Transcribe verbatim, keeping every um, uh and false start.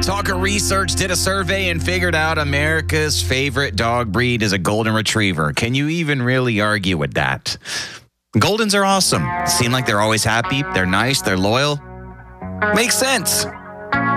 Talker Research did a survey and figured out America's favorite dog breed is a golden retriever. Can you even really argue with that? Goldens are awesome. Seem like they're always happy. They're nice. They're loyal. Makes sense.